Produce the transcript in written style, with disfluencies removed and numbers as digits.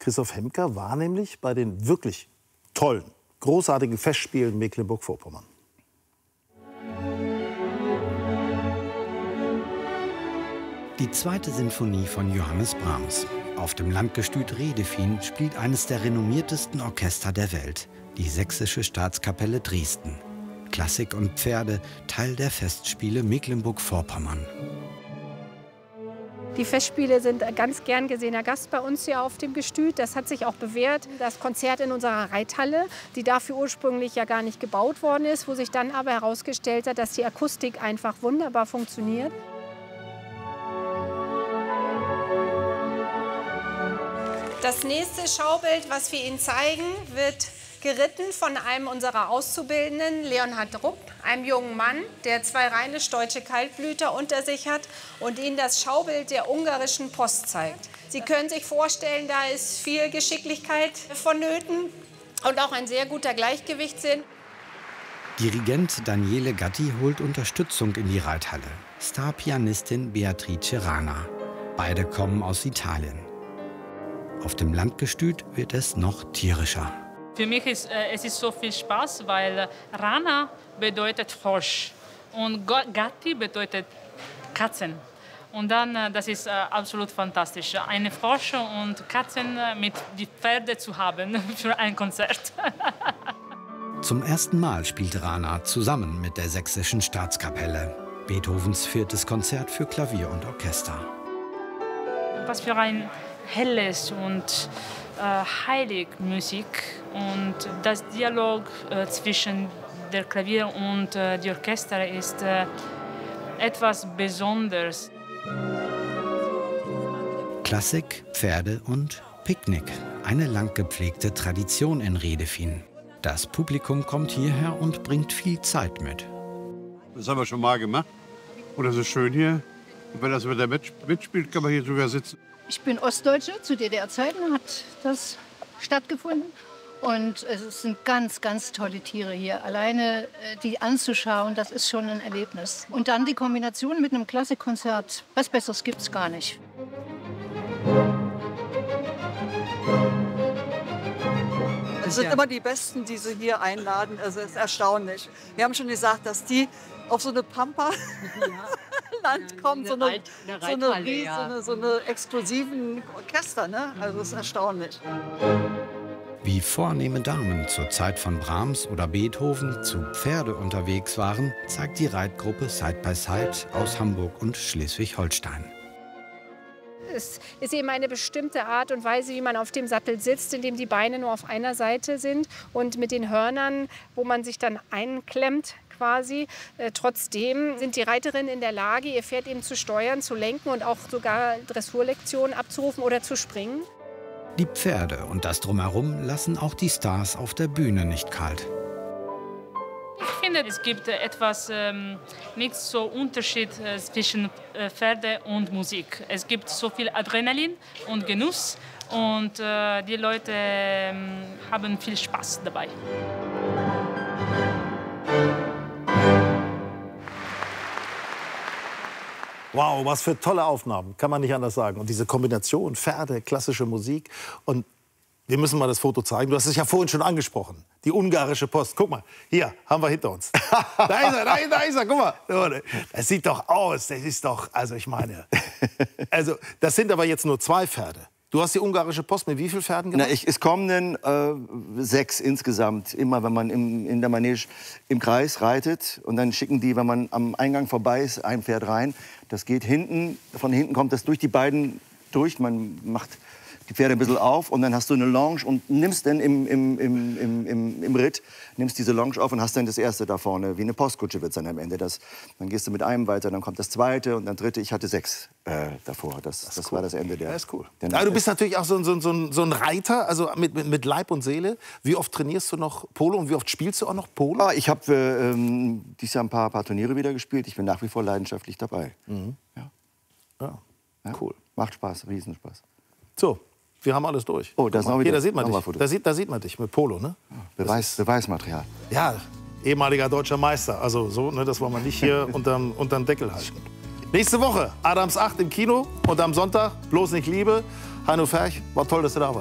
Christoph Hemker war nämlich bei den wirklich tollen, großartigen Festspielen Mecklenburg-Vorpommern. Die zweite Sinfonie von Johannes Brahms. Auf dem Landgestüt Redefin spielt eines der renommiertesten Orchester der Welt, die Sächsische Staatskapelle Dresden. Klassik und Pferde, Teil der Festspiele Mecklenburg-Vorpommern. Die Festspiele sind ein ganz gern gesehener Gast bei uns hier auf dem Gestüt. Das hat sich auch bewährt. Das Konzert in unserer Reithalle, die dafür ursprünglich ja gar nicht gebaut worden ist, wo sich dann aber herausgestellt hat, dass die Akustik einfach wunderbar funktioniert. Das nächste Schaubild, was wir Ihnen zeigen, wird geritten von einem unserer Auszubildenden, Leonhard Rupp, einem jungen Mann, der 2 rheinisch-deutsche Kaltblüter unter sich hat und Ihnen das Schaubild der ungarischen Post zeigt. Sie können sich vorstellen, da ist viel Geschicklichkeit vonnöten und auch ein sehr guter Gleichgewichtssinn. Dirigent Daniele Gatti holt Unterstützung in die Reithalle. Starpianistin Beatrice Rana. Beide kommen aus Italien. Auf dem Landgestüt wird es noch tierischer. Für mich ist es so viel Spaß, weil Rana bedeutet Frosch und Gatti bedeutet Katzen. Und dann, das ist absolut fantastisch, eine Frosch und Katzen mit die Pferde zu haben für ein Konzert. Zum ersten Mal spielt Rana zusammen mit der Sächsischen Staatskapelle. Beethovens 4. Konzert für Klavier und Orchester. Was für ein helles und heilig Musik und das Dialog zwischen der Klavier und dem Orchester ist etwas Besonderes. Klassik, Pferde und Picknick. Eine lang gepflegte Tradition in Redefin. Das Publikum kommt hierher und bringt viel Zeit mit. Das haben wir schon mal gemacht. Und das ist schön hier. Und wenn das Wetter mitspielt, kann man hier sogar sitzen. Ich bin Ostdeutsche, zu DDR-Zeiten hat das stattgefunden. Und es sind ganz, ganz tolle Tiere hier. Alleine die anzuschauen, das ist schon ein Erlebnis. Und dann die Kombination mit einem Klassikkonzert. Was Besseres gibt es gar nicht. Es sind immer die Besten, die sie hier einladen. Also es ist erstaunlich. Wir haben schon gesagt, dass die auf so eine Pampa-Land kommen, so eine exklusiven Orchester. Ne? Also es ist erstaunlich. Wie vornehme Damen zur Zeit von Brahms oder Beethoven zu Pferde unterwegs waren, zeigt die Reitgruppe Side by Side aus Hamburg und Schleswig-Holstein. Es ist eben eine bestimmte Art und Weise, wie man auf dem Sattel sitzt, indem die Beine nur auf einer Seite sind und mit den Hörnern, wo man sich dann einklemmt quasi. Trotzdem sind die Reiterinnen in der Lage, ihr Pferd eben zu steuern, zu lenken und auch sogar Dressurlektionen abzurufen oder zu springen. Die Pferde und das Drumherum lassen auch die Stars auf der Bühne nicht kalt. Ich finde, es gibt etwas nicht so Unterschied zwischen Pferde und Musik. Es gibt so viel Adrenalin und Genuss und die Leute haben viel Spaß dabei. Wow, was für tolle Aufnahmen, kann man nicht anders sagen. Und diese Kombination Pferde, klassische Musik und wir müssen mal das Foto zeigen. Du hast es ja vorhin schon angesprochen. Die ungarische Post. Guck mal, hier haben wir hinter uns. Da ist er, guck mal. Das sieht doch aus, das ist doch, also ich meine. Also, das sind aber jetzt nur 2 Pferde. Du hast die ungarische Post mit wie vielen Pferden gemacht? Na, es kommen 6 insgesamt. Immer, wenn man in der Manege im Kreis reitet. Und dann schicken die, wenn man am Eingang vorbei ist, ein Pferd rein. Das geht hinten, von hinten kommt das durch die beiden durch. Man macht die Pferde ein bisschen auf und dann hast du eine Longe und nimmst dann im Ritt, nimmst diese Longe auf und hast dann das erste da vorne, wie eine Postkutsche wird es dann am Ende. Dann gehst du mit einem weiter, dann kommt das zweite und dann dritte. Ich hatte 6 davor, das cool. War das Ende der... Das ist cool. Aber du bist natürlich auch so ein Reiter, also mit Leib und Seele. Wie oft trainierst du noch Polo und wie oft spielst du auch noch Polo? Ich habe dieses Jahr ein paar Turniere wieder gespielt. Ich bin nach wie vor leidenschaftlich dabei. Mhm. Ja, cool. Macht Spaß, Riesenspaß. So. Wir haben alles durch. Oh, da ist noch wieder. Hier, da sieht man dich. Da sieht man dich mit Polo, ne? Beweismaterial. Ja, ehemaliger deutscher Meister. Also so, ne, das wollen wir nicht hier unterm Deckel halten. Nächste Woche Adams 8 im Kino und am Sonntag bloß nicht Liebe. Heino Ferch, war toll, dass du da warst.